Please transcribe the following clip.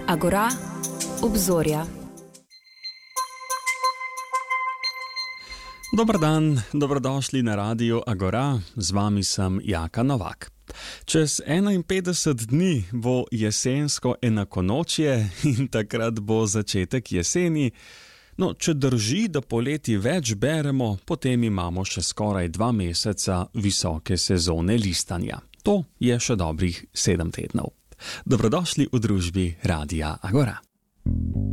Agora, obzorja. Dober dan, dobrodošli na Radiu Agora, z vami sem Jaka Novak. Čez 51 dni bo jesensko enakonočje in takrat bo začetek jeseni. No, če drži, da poleti več beremo, potem imamo še skoraj 2 meseca visoke sezone listanja. To je še dobrih 7 tednov. Dobrodošli v družbi Radia Agora.